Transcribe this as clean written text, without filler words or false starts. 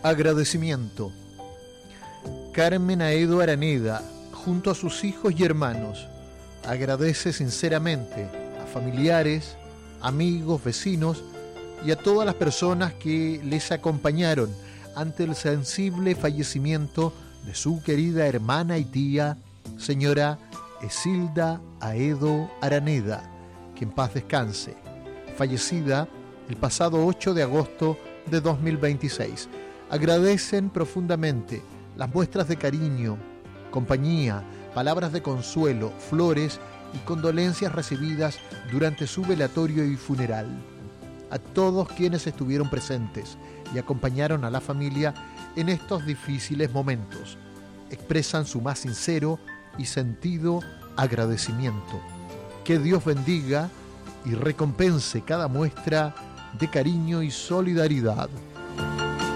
Agradecimiento. Carmen Aedo Araneda, junto a sus hijos y hermanos, agradece sinceramente a familiares, amigos, vecinos y a todas las personas que les acompañaron ante el sensible fallecimiento de su querida hermana y tía, señora Esilda Aedo Araneda, que en paz descanse, fallecida el pasado 8 de agosto de 2026. Agradecen profundamente las muestras de cariño, compañía, palabras de consuelo, flores y condolencias recibidas durante su velatorio y funeral. A todos quienes estuvieron presentes y acompañaron a la familia en estos difíciles momentos, expresan su más sincero y sentido agradecimiento. Que Dios bendiga y recompense cada muestra de cariño y solidaridad.